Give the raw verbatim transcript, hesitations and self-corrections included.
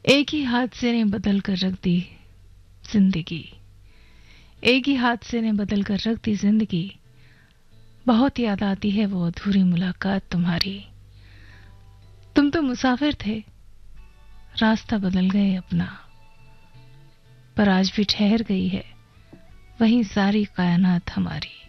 एक ही हादसे ने बदल कर रख दी जिंदगी, एक ही हादसे ने बदल कर रख दी जिंदगी। बहुत याद आती है वो अधूरी मुलाकात तुम्हारी। तुम तो मुसाफिर थे, रास्ता बदल गए अपना, पर आज भी ठहर गई है वहीं सारी कायनात हमारी।